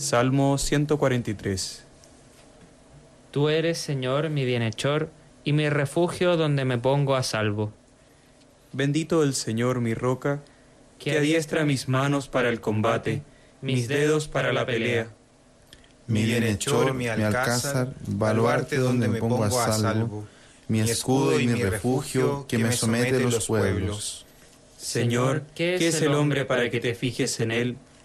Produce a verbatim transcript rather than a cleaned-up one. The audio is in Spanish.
Salmo ciento cuarenta y tres. Tú eres, Señor, mi bienhechor y mi refugio donde me pongo a salvo. Bendito el Señor, mi roca, que adiestra mis manos para el combate, mis dedos para la pelea. Mi bienhechor, mi alcázar, baluarte donde me pongo a salvo, mi escudo y mi refugio que me somete los pueblos. Señor, ¿qué es el hombre para que te fijes en él?